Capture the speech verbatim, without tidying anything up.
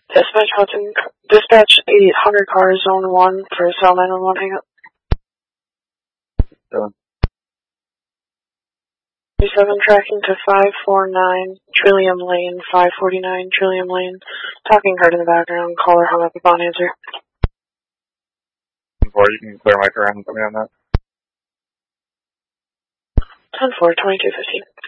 Dispatch Hudson, dispatch eight hundred car zone one for cell nine one one hang up. Done. seven tracking to five four nine Trillium Lane, five forty-nine Trillium Lane. Talking hard in the background, caller hung up upon answer. Before you can clear my car and put me on that. ten four, twenty-two fifteen.